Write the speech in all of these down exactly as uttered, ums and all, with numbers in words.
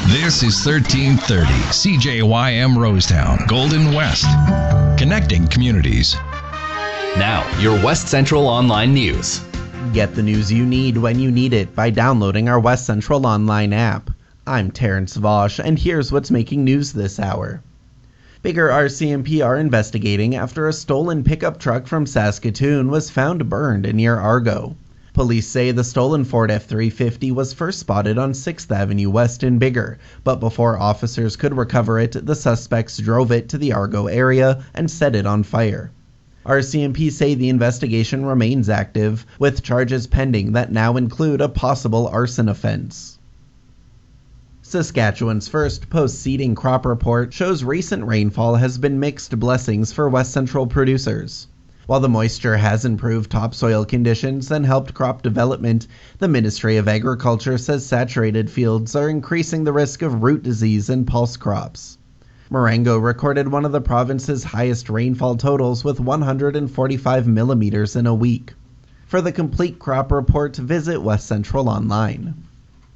This is thirteen thirty C J Y M Rosetown, Golden West. Connecting communities. Now, your West Central Online News. Get the news you need when you need it by downloading our West Central Online app. I'm Terrence Vosch, and here's what's making news this hour. Bigger R C M P are investigating after a stolen pickup truck from Saskatoon was found burned near Argo. Police say the stolen Ford F three fifty was first spotted on sixth Avenue West in Bigger, but before officers could recover it, the suspects drove it to the Argo area and set it on fire. R C M P say the investigation remains active, with charges pending that now include a possible arson offense. Saskatchewan's first post-seeding crop report shows recent rainfall has been mixed blessings for West Central producers. While the moisture has improved topsoil conditions and helped crop development, the Ministry of Agriculture says saturated fields are increasing the risk of root disease in pulse crops. Marengo recorded one of the province's highest rainfall totals with one hundred forty-five millimeters in a week. For the complete crop report, visit West Central Online.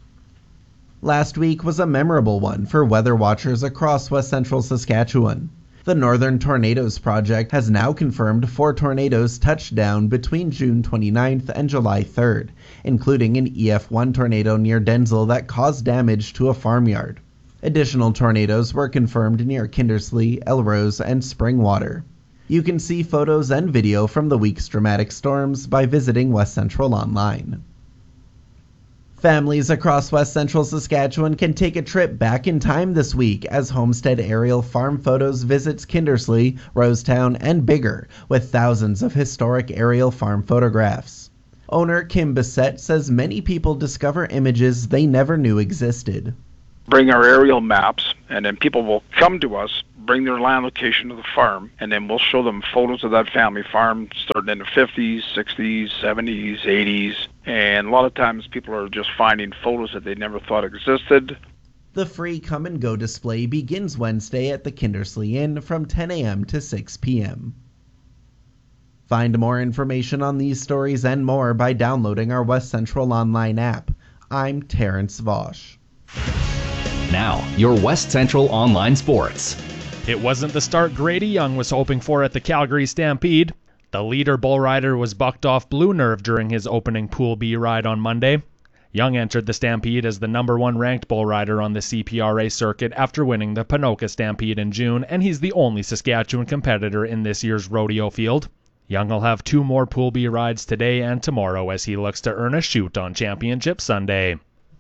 Last week was a memorable one for weather watchers across West Central Saskatchewan. The Northern Tornadoes Project has now confirmed four tornadoes touched down between June twenty-ninth and July third, including an E F one tornado near Denzel that caused damage to a farmyard. Additional tornadoes were confirmed near Kindersley, Elrose, and Springwater. You can see photos and video from the week's dramatic storms by visiting West Central Online. Families across West Central Saskatchewan can take a trip back in time this week as Homestead Aerial Farm Photos visits Kindersley, Rosetown, and Bigger with thousands of historic aerial farm photographs. Owner Kim Bissett says many people discover images they never knew existed. Bring our aerial maps, and then people will come to us, bring their land location to the farm, and then we'll show them photos of that family farm starting in the fifties, sixties, seventies, eighties, and a lot of times people are just finding photos that they never thought existed. The free Come and Go display begins Wednesday at the Kindersley Inn from ten a.m. to six p.m. Find more information on these stories and more by downloading our West Central Online app. I'm Terrence Vosch. Now, your West Central Online Sports. It wasn't the start Grady Young was hoping for at the Calgary Stampede. The leader bull rider was bucked off Blue Nerve during his opening Pool B ride on Monday. Young entered the Stampede as the number one ranked bull rider on the C P R A circuit after winning the Ponoka Stampede in June, and he's the only Saskatchewan competitor in this year's rodeo field. Young will have two more Pool B rides today and tomorrow as he looks to earn a shoot on Championship Sunday.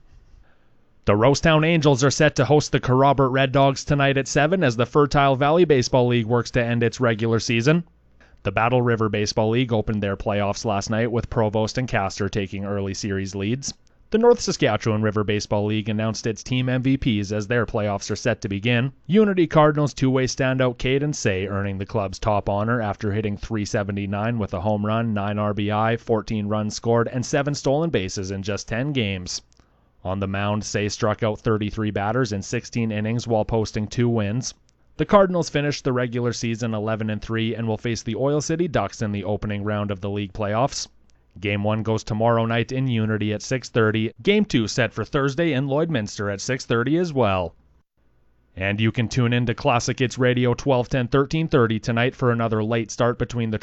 The Rosetown Angels are set to host the Kerrobert Red Dogs tonight at seven as the Fertile Valley Baseball League works to end its regular season. The Battle River Baseball League opened their playoffs last night with Provost and Castor taking early series leads. The North Saskatchewan River Baseball League announced its team M V Ps as their playoffs are set to begin. Unity Cardinals two-way standout Caden Say earning the club's top honor after hitting three seventy-nine with a home run, nine R B I, fourteen runs scored, and seven stolen bases in just ten games. On the mound, Say struck out thirty-three batters in sixteen innings while posting two wins. The Cardinals finished the regular season eleven and three and will face the Oil City Ducks in the opening round of the league playoffs. Game one goes tomorrow night in Unity at six thirty. Game two set for Thursday in Lloydminster at six thirty as well. And you can tune in to Classic Hits Radio twelve ten, thirteen thirty tonight for another late start between the